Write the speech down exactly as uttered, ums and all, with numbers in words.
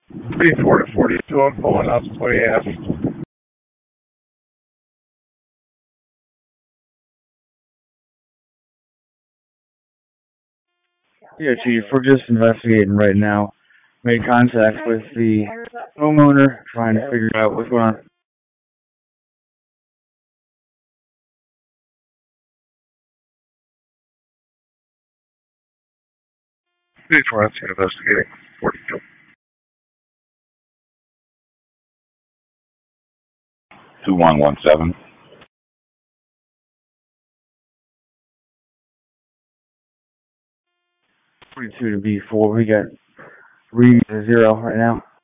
three four to forty-two, I'm pulling up what he asked. Yeah, Chief, we're just investigating right now. Made contact with the homeowner, trying to figure out what's going on. three four, that's investigating. forty-two. two one one seven. forty-two to B four, we got reading to zero right now.